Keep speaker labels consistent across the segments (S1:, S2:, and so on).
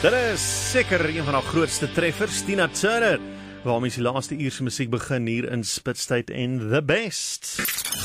S1: Dit is seker een van haar grootste treffers, Tina Turner, waarmee sy laaste uur se musiek begin hier in Spitstyd en The Best.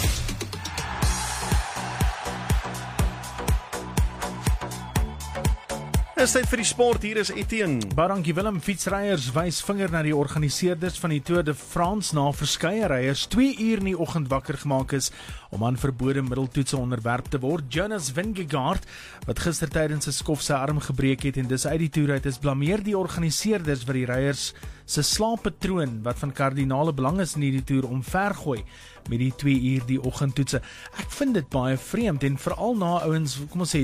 S1: Is tyd vir die sport, hier is Etienne.
S2: Baie dankie Willem. Fietsryers wys vinger na die organiseerders van die Tour de France na verskeie ryers 2 uur in die oggend wakker gemaak is om aan verbode middeltoetse onderwerp te word. Jonas Vingegaard, wat gister tydens 'n skof sy arm gebreek het en dis uit die toer uit is, blameer die organiseerders wat die ryers se slaappatroon wat van kardinale belang is in hierdie toer omvergooi met die 2 uur die oggendtoetse. Ek vind dit baie vreemd en veral na ouens, kom ons sê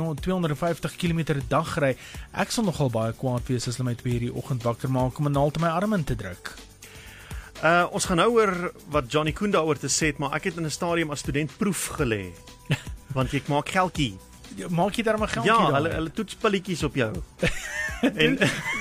S2: 250 km 'n dag ry. Ek sal nogal baie kwaad wees as hulle my 2 uur die oggend wakker maak om 'n naald in my arm in te druk.
S1: Ons gaan nou oor wat Johnny Koen daaroor te sê het, maar ek het in 'n stadium as student proef gelê. Want jy maak geldjie.
S2: Maak jy daar maar geldjie?
S1: Ja, hulle toets pilletjies op jou. En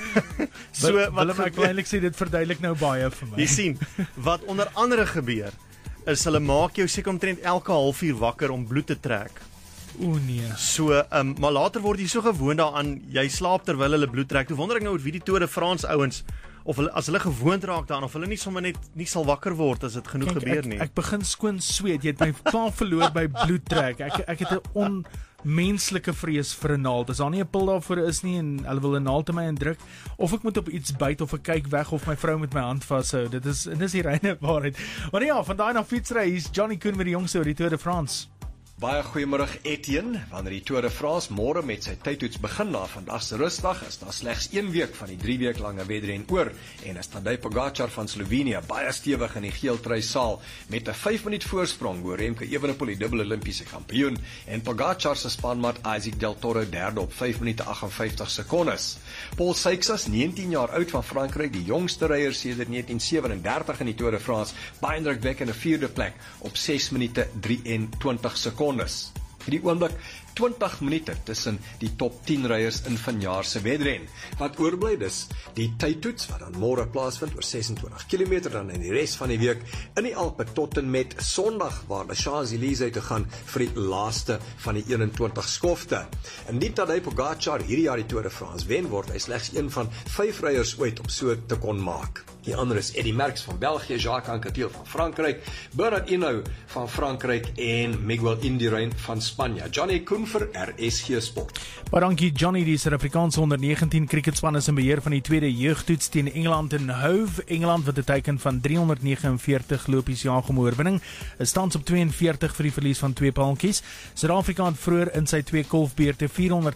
S1: so wat
S2: ek eintlik sê dit verduidelik nou baie vir my.
S1: Jy sien, wat onder andere gebeur is hulle maak jou seker omtrent elke halfuur wakker om bloed te trek.
S2: O nee.
S1: So, maar later word jy so gewoond daaraan, jy slaap terwyl hulle bloed trek. Toe wonder ek nou oor wie die Tour de France ouens, of hulle as hulle gewoond raak daaraan, of hulle nie sommer net nie sal wakker word as dit genoeg gebeur nie.
S2: Ek begin skoon sweet. Jy het my klaar verloor by bloed trek. Ek het 'n onmenslike vrees vir 'n naald. As daar nie 'n pil daarvoor is nie en hulle wil 'n naald in my indruk, of ek moet op iets byt of ek kyk weg of my vrou met my hand vashou. Dit is die reine waarheid. Maar ja, van daai na fietsry, hier's Johnny Koen met die jongste oor die Tour de France.
S3: Baie goeiemôre Etienne. Wanneer die Tour de France môre met sy tydtoets begin na vandag se rustdag, is daar slegs 1 week van die 3 week lange wedren oor en is Tadej Pogačar van Slovenië baie stewig in die geeltrui saal met 'n 5 minuut voorsprong bo Remke Evenepoel, die dubbele Olimpiese kampioen, en Pogačar se spanmaat Isaac Del Toro derde op 5 minute 58 sekondes. Paul Seixas, 19 jaar oud van Frankryk, die jongste ryer sedert 1937 in die Tour de France, baie indrukwekkende 4de plek op 6 minute 23 sekondes. Hierdie oomblik 20 minute tussen die top 10 ryers in vanjaar se wedren. Wat oorbly dis die tydtoets wat dan môre plaasvind oor 26 km, dan in die res van die week in die Alpe tot en met Sondag waar die Champs-Élysées te gaan vir die laaste van die 21 skofte. Indien Tadej Pogačar hierdie jaar die Tour de France wen, word hy slegs een van 5 ryers ooit om so te kon maak. Die ander is Eddy Merckx van België, Jacques Anquetil van Frankryk, Bernard Hinault van Frankryk en Miguel Indurain van Spanje. Johnny Koen vir RSG Sport.
S2: Baie dankie Johnny. Die Suid-Afrikaanse onder 19 cricketspan is in beheer van die tweede jeugtoets teen Engeland in Hove. Engeland wat 'n teiken van 349 lopies jaag om oorwinning, is tans op 42 vir die verlies van 2 paaltjies. Suid-Afrika het vroeër in sy 2 golfbeurte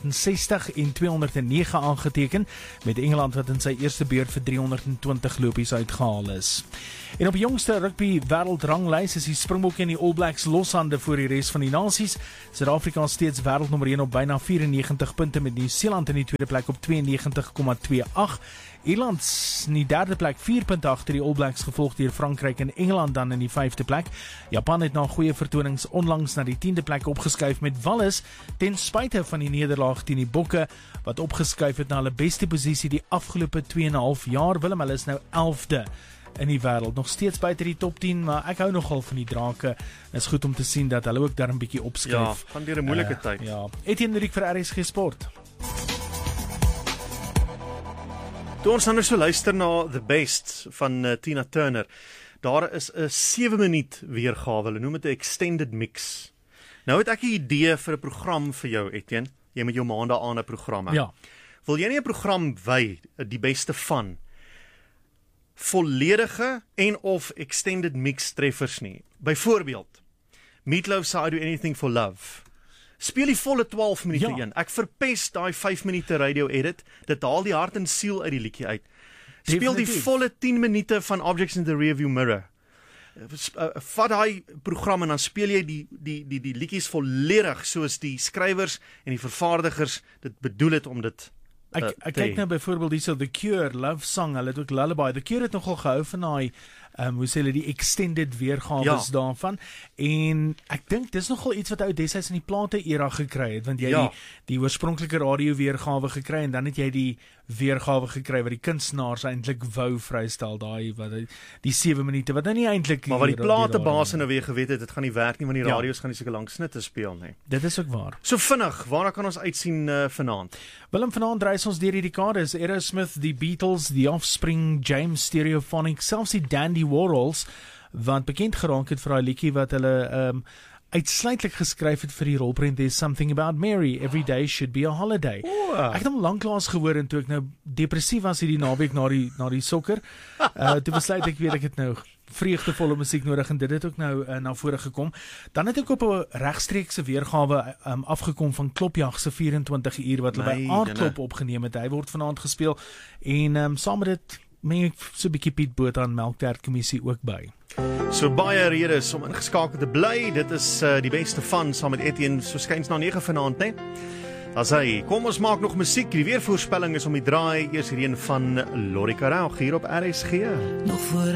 S2: 460 en 209 aangeteken, met Engeland wat in sy eerste beurt vir 320 lopies uitgehaal is. En op die jongste rugby wêreldranglys is die Springbokke en die All Blacks loshande voor die res van die nasies. Suid-Afrika steeds wêreldnommer 1 op byna 94 punte, met Nieu-Seeland in die tweede plek op 92,28. Ierland in die derde plek 4 punte agter die All Blacks, gevolg deur Frankryk en Engeland dan in die 5de plek. Japan het na goeie vertonings onlangs na die 10de plek opgeskuif, met Wallis ten spyte van die nederlaag teen die Bokke wat opgeskuif het na hulle beste posisie die afgelope 2,5 jaar. Willem, hulle is nou 11de in die wêreld, nog steeds buite die top 10, maar ek hou nogal van die drake. Is goed om te sien dat hulle ook daar 'n bietjie opskryf.
S1: Ja, gaan deur 'n moeilike tyd.
S2: Ja. Etienne Riek vir RSG Sport.
S1: Toe ons nou so luister na The Best van Tina Turner, daar is 'n 7 minuut weergawe, hulle noem dit 'n extended mix. Nou het ek 'n idee vir 'n program vir jou, Etienne. Jy met jou maandag aan 'n program hê.
S2: Ja.
S1: Wil jy nie 'n program wy, die beste van volledige en of extended mix treffers nie? Byvoorbeeld, Meatloaf se I Do Anything for Love. Speel die volle 12 minute in. Ek verpes daai 5 minute radio edit. Dit haal die hart en siel uit die liedjie uit. Speel die volle 10 minute van Objects in the Rearview Mirror. Vat daai program en dan speel jy die liedjies volledig soos die skrywers en die vervaardigers dit bedoel het om dit
S2: Ek kyk nou byvoorbeeld hierso The Cure, Love Song, hulle het ook Lullaby. The Cure het nogal gehou van daai hoe sê hulle, die extended weergawes daarvan, en ek dink dis nogal iets wat ou destyds in die plate era gekry het, want jy die oorspronklike radio weergawe gekry, en dan het jy die weergawe gekry wat die kunstenaars eintlik wou vrystel, die 7 minute, wat nou nie eintlik,
S1: maar wat die platebaas nou weer geweet het, dit gaan nie werk nie, want die radio's gaan nie sulke lang snitte speel nie.
S2: Dit is ook waar.
S1: So vinnig, waarna kan ons uitsien vanaand?
S2: Willem, vanaand reis ons deur die dekades, Aerosmith, die Beatles, die Offspring, James Stereophonic, selfs die Dandy Warhols, wat bekend geraak het vir daai liedjie wat hulle uitsluitlik geskryf het vir die rolprent There's Something About Mary, Every Day Should Be a Holiday. Ek het hom lanklaas gehoor en toe ek nou depressief was hierdie naweek na die sokker, toe besluit ek weet ek het nou vreugdevolle musiek nodig en dit het ook nou na vore gekom. Dan het ek op 'n regstreekse weergawe afgekom van Klopjag se 24 uur wat hulle by Aardklop opgeneem het. Hy word vanaand gespeel en saam met dit meng ek so 'n bietjie Piet Botha en Melktertjie kommissie ook by.
S1: So baie redes om ingeskakel te bly. Dit is die beste van saam met Etienne, so skyns na 9 vanaand, né? As hy, kom ons maak nog musiek. Die weervoorspelling is om die draai. Eers hierdie een van Lori Karel hier op RSG.
S4: Nog voor